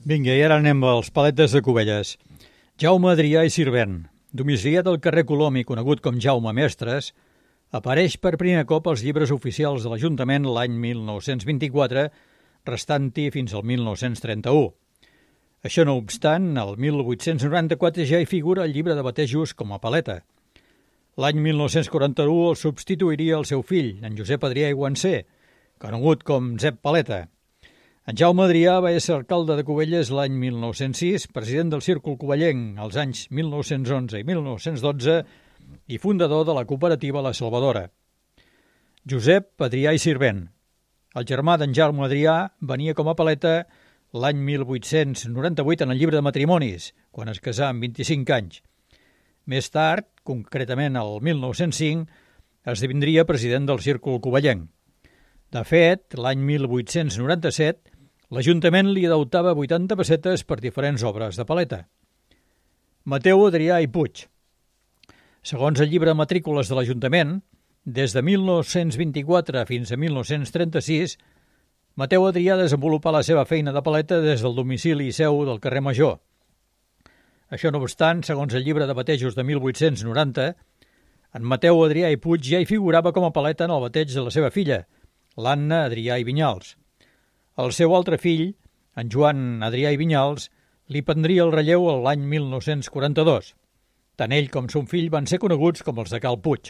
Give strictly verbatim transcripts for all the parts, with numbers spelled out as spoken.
Vinga, i ara anem als paletes de Cubelles. Jaume Adrià i Sirvent, domiciliat al carrer Colom i conegut com Jaume Mestres, apareix per primer cop als llibres oficials de l'Ajuntament l'any mil nou-cents vint-i-quatre, restant-hi fins al mil nou-cents trenta-u. Això no obstant, el mil vuit-cents noranta-quatre ja hi figura el llibre de batejos com a paleta. L'any mil nou-cents quaranta-u el substituiria el seu fill, en Josep Adrià i Guansé, conegut com Zep Paleta. En Jaume Adrià va ser alcalde de Cubelles l'any mil nou-cents sis, president del Círcul Covellenc als anys mil nou-cents onze i mil nou-cents dotze i fundador de la cooperativa La Salvadora. Josep Adrià i Sirvent. El germà d'en Jaume Adrià venia com a paleta l'any mil vuit-cents noranta-vuit en el llibre de matrimonis, quan es casà amb vint-i-cinc anys. Més tard, concretament el mil nou-cents cinc, esdevindria president del Círcul Covellenc. De fet, l'any mil vuit-cents noranta-set, l'Ajuntament li deutava vuitanta pessetes per diferents obres de paleta. Mateu Adrià i Puig. Segons el llibre de matrícules de l'Ajuntament, des de mil nou-cents vint-i-quatre fins a mil nou-cents trenta-sis, Mateu Adrià desenvolupà la seva feina de paleta des del domicili seu del carrer Major. Això no obstant, segons el llibre de batejos de mil vuit-cents noranta, en Mateu Adrià i Puig ja hi figurava com a paleta en el bateig de la seva filla, l'Anna Adrià i Vinyals. El seu altre fill, en Joan Adrià i Vinyals, li prendria el relleu l'any mil nou-cents quaranta-dos. Tant ell com son fill van ser coneguts com els de Cal Puig.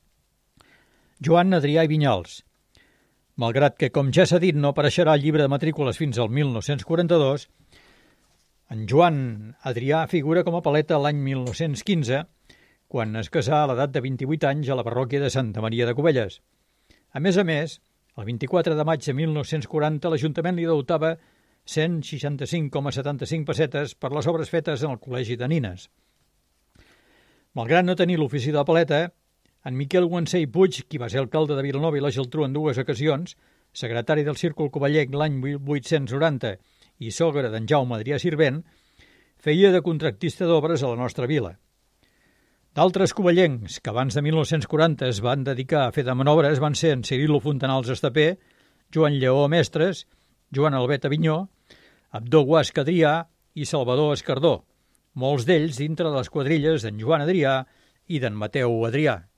Joan Adrià i Vinyals. Malgrat que, com ja s'ha dit, no apareixerà al llibre de matrícules fins al mil nou-cents quaranta-dos, en Joan Adrià figura com a paleta l'any mil nou-cents quinze, quan es casà a l'edat de vint-i-vuit anys a la parròquia de Santa Maria de Cubelles. A més a més, el vint-i-quatre de maig de mil nou-cents quaranta l'Ajuntament li deutava cent seixanta-cinc coma setanta-cinc pessetes per les obres fetes en el Col·legi de Nines. Malgrat no tenir l'ofici de paleta, en Miquel Guansé i Puig, qui va ser alcalde de Vilanova i la Geltrú en dues ocasions, secretari del Círcul Covellenc l'any mil vuit-cents noranta i sogre d'en Jaume Adrià Sirvent, feia de contractista d'obres a la nostra vila. D'altres covellencs que abans de mil nou-cents quaranta es van dedicar a fer de manobres van ser en Cirilo Fontanals Estapé, Joan Lleó Mestres, Joan Albet Avinyó, Abdó Guasca Adrià i Salvador Escardó, molts d'ells dintre de les quadrilles d'en Joan Adrià i d'en Mateu Adrià.